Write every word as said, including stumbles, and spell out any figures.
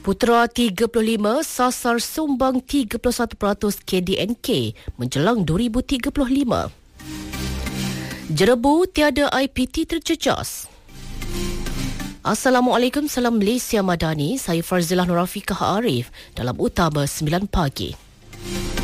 Putera tiga puluh lima sasar sumbang tiga puluh satu peratus K D N K menjelang dua ribu tiga puluh lima. Jerebu tiada I P T terjejas. Assalamualaikum, salam Malaysia Madani. Saya Farzilah Nurafiqah Arif dalam Utama sembilan pagi.